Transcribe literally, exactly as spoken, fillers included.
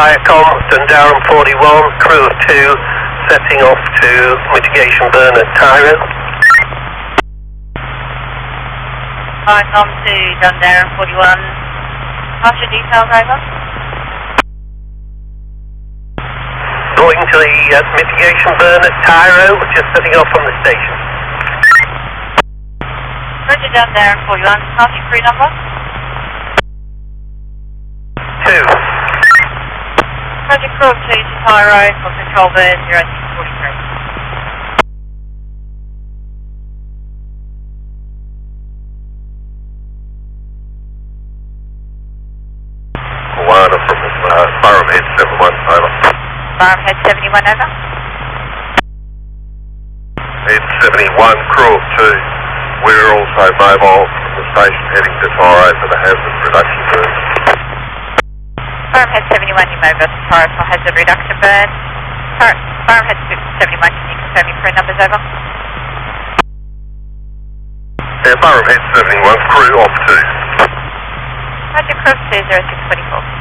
Firecom, Dundarum forty-one, crew of two, setting off to mitigation burn at Tyro. Firecom to Dundarum forty-one, pass your details over. Going to the uh, mitigation burn at Tyro, just setting off from the station. Roger, Dundarum forty-one, pass your crew number. Two. Roger, crew of two to Tyro for control burn zero six forty-three. Moana from uh, Fareham Head seventy-one, over. Fareham Head seventy-one, over. Head seventy-one, crew of two. We're also mobile from the station heading to Tyro for the hazard reduction burn. Fareham Head seventy-one, you move us to Tyro for hazard reduction burn. Fareham Head seventy-one, can you confirm your crew numbers, over? Yeah, Fareham Head seventy-one, crew of two. Roger, crew of two, zero six twenty-four.